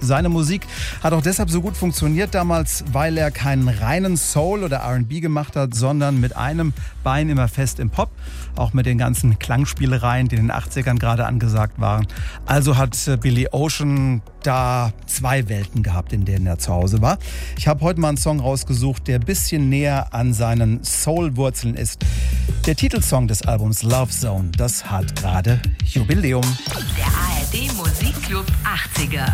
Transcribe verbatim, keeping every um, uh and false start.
Seine Musik hat auch deshalb so gut funktioniert damals, weil er keinen reinen Soul oder R and B gemacht hat, sondern mit einem Bein immer fest im Pop. Auch mit den ganzen Klangspielereien, die in den achtzigern gerade angesagt waren. Also hat Billy Ocean da zwei Welten gehabt, in denen er zu Hause war. Ich habe heute mal einen Song rausgesucht, der ein bisschen näher an seinen Soul-Wurzeln ist. Der Titelsong des Albums Love Zone, das hat gerade Jubiläum. Der A R D Musikclub achtziger.